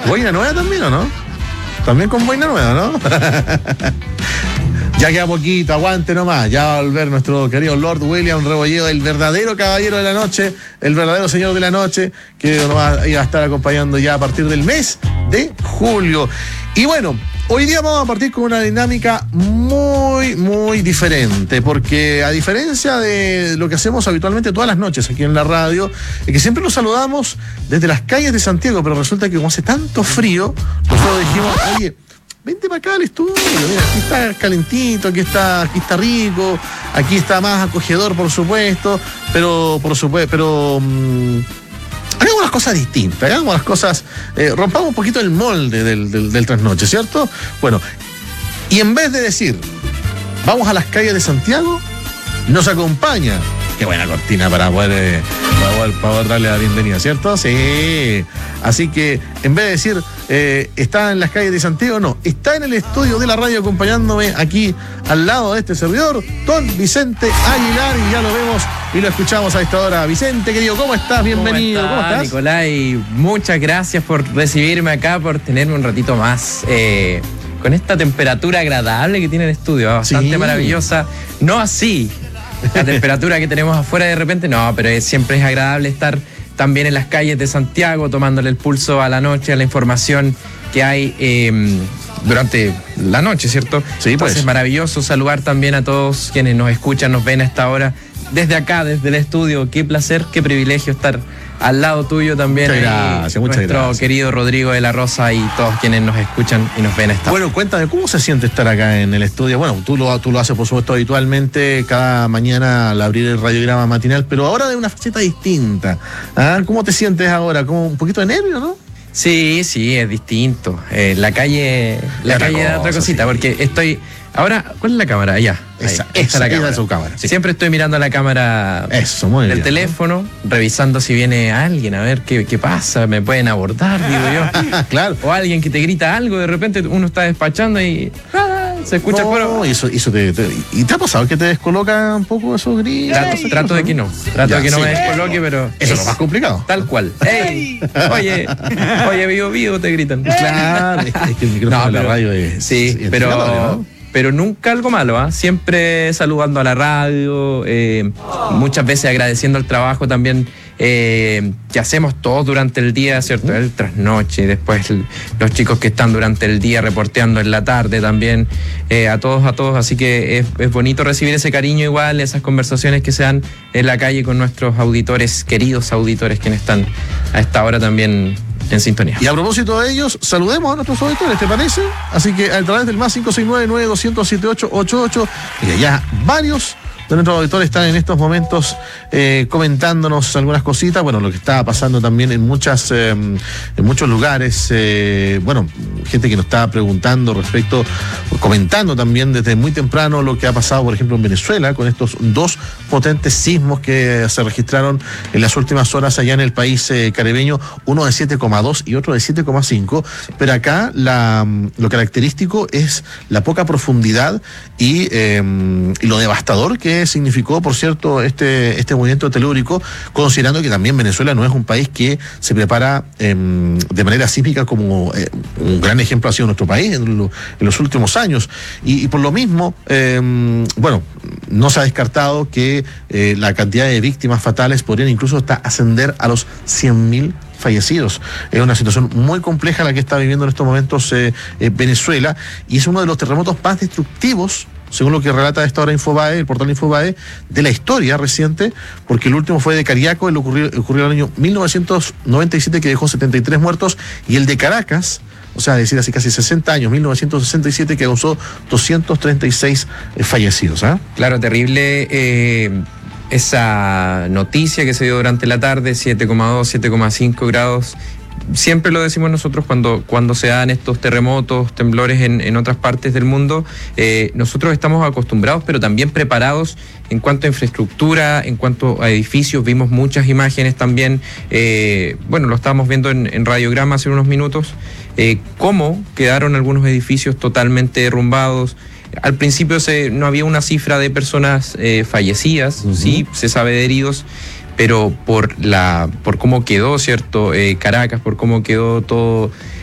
Boina nueva también, ¿o no? También con boina nueva, ¿no? Ya queda poquito, aguante nomás. Ya va a volver nuestro querido Lord William Rebolledo, el verdadero caballero de la noche, el verdadero señor de la noche, que nos va a estar acompañando ya a partir del mes de julio. Y bueno, hoy día vamos a partir con una dinámica muy diferente, porque a diferencia de lo que hacemos habitualmente todas las noches aquí en la radio, es que siempre nos saludamos desde las calles de Santiago, pero resulta que como hace tanto frío, nosotros dijimos, oye, vente para acá al estudio, mira, aquí está calentito, aquí está rico, aquí está más acogedor, por supuesto, pero hagamos las cosas distintas, hagamos las cosas, rompamos un poquito el molde del trasnoche, ¿cierto? Bueno, y en vez de decir, vamos a las calles de Santiago, nos acompaña. Qué buena cortina para poder darle la bienvenida, ¿cierto? Sí. Así que, en vez de decir, está en las calles de Santiago, no, está en el estudio de la radio acompañándome aquí al lado de este servidor, don Vicente Aguilar, y ya lo vemos y lo escuchamos a esta hora. Vicente, querido, ¿cómo estás? Bienvenido. ¿Cómo estás? Nicolai, muchas gracias por recibirme acá, por tenerme un ratito más. Con esta temperatura agradable que tiene el estudio, bastante maravillosa. No así la temperatura que tenemos afuera de repente, no, pero siempre es agradable estar también en las calles de Santiago, tomándole el pulso a la noche, a la información que hay durante la noche, ¿cierto? Sí, entonces pues. Es maravilloso saludar también a todos quienes nos escuchan, nos ven a esta hora, desde acá, desde el estudio. Qué placer, qué privilegio estar al lado tuyo también. Muchas gracias, nuestro querido Rodrigo de la Rosa y todos quienes nos escuchan y nos ven a esta hora. Bueno, cuéntame, ¿cómo se siente estar acá en el estudio? Bueno, tú lo haces, por supuesto, habitualmente, cada mañana al abrir el radiograma matinal, pero ahora de una faceta distinta. ¿Ah? ¿Cómo te sientes ahora? ¿Como un poquito de nervio, no? Sí, es distinto. La calle da otra cosita, sí. Porque estoy... Ahora, ¿cuál es la cámara? Allá. Esa es la cámara. Su cámara. Sí. Siempre estoy mirando a la cámara del teléfono, revisando si viene alguien, a ver qué pasa, me pueden abordar, digo yo. Claro. O alguien que te grita algo, de repente uno está despachando y se escucha no, eso ¿y te ha pasado que te descoloca un poco esos gritos? Trato de que no. Trato de que no me descoloque, pero... Eso es lo más complicado. Tal cual. ¡Ey! Oye, vivo, te gritan. Claro, es que el micrófono de la radio es... Sí, pero nunca algo malo, siempre saludando a la radio, muchas veces agradeciendo el trabajo también que hacemos todos durante el día, ¿cierto? El trasnoche, después los chicos que están durante el día reporteando en la tarde también, a todos, así que es bonito recibir ese cariño igual, esas conversaciones que se dan en la calle con nuestros auditores, queridos auditores, quienes están a esta hora también en sintonía. Y a propósito de ellos, saludemos a nuestros auditores, ¿te parece? Así que a través del más 569-9200-7888, y ya varios de nuestros auditores están en estos momentos comentándonos algunas cositas, bueno, lo que está pasando también en muchos lugares, bueno, gente que nos está preguntando comentando también desde muy temprano lo que ha pasado, por ejemplo, en Venezuela, con estos dos potentes sismos que se registraron en las últimas horas allá en el país caribeño, uno de 7,2 y otro de 7,5, pero acá lo característico es la poca profundidad y lo devastador que significó, por cierto, este movimiento telúrico, considerando que también Venezuela no es un país que se prepara de manera sísmica como un gran ejemplo ha sido nuestro país en los últimos años. Y por lo mismo, bueno, no se ha descartado que la cantidad de víctimas fatales podrían incluso hasta ascender a los 100.000 fallecidos. Es una situación muy compleja la que está viviendo en estos momentos Venezuela, y es uno de los terremotos más destructivos, según lo que relata a esta hora Infobae, el portal Infobae, de la historia reciente, porque el último fue de Cariaco, el ocurrió en el año 1997, que dejó 73 muertos, y el de Caracas, o sea, decir así casi 60 años, 1967, que causó 236 fallecidos. Claro, terrible esa noticia que se dio durante la tarde, 7,2, 7,5 grados. Siempre lo decimos nosotros cuando se dan estos terremotos, temblores en otras partes del mundo, nosotros estamos acostumbrados, pero también preparados en cuanto a infraestructura, en cuanto a edificios. Vimos muchas imágenes también, bueno, lo estábamos viendo en radiograma hace unos minutos, cómo quedaron algunos edificios totalmente derrumbados. Al principio no había una cifra de personas fallecidas, sí, se sabe de heridos, pero por cómo quedó, ¿cierto? Caracas, por cómo quedó todo